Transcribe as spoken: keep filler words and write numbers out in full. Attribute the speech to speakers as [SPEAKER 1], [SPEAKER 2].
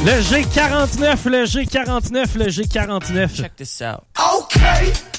[SPEAKER 1] Le G quarante-neuf, le G quarante-neuf, le G quarante-neuf.
[SPEAKER 2] Check this out.
[SPEAKER 3] Okay.